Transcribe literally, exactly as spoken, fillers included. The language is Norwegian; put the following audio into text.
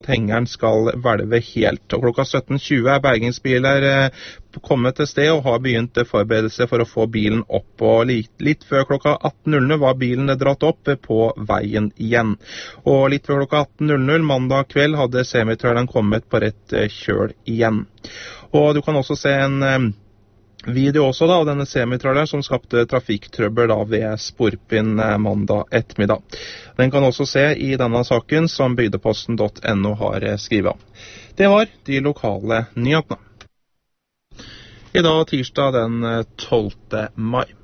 hengeren skal hvelve helt. Og klokka sytten tjue er bergingsbiler eh, kommet til sted og har begynt forberedelse for å få bilen opp. Og litt, litt før klokka atten var bilen dratt opp på veien igjen. Og litt før klokka atten mandag kveld hadde semitraileren kommet på rett eh, kjøl igjen. Og du kan også se en eh, video også da, av denne semitraileren som skapte trafikktrøbbel da ved Sporpinn eh, mandag ettermiddag. Den kan også se i denne saken som bygdeposten punktum no har eh, skrivet om. Det var de lokale nyhetene. I dag tirsdag den tolvte mai.